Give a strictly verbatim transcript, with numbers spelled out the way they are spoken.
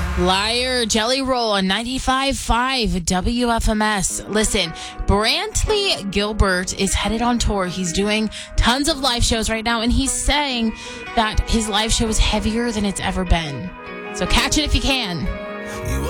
Liar Jelly Roll on ninety-five point five W F M S. Listen, Brantley Gilbert is headed on tour. He's doing tons of live shows right now, and he's saying that his live show is heavier than it's ever been. So catch it if you can.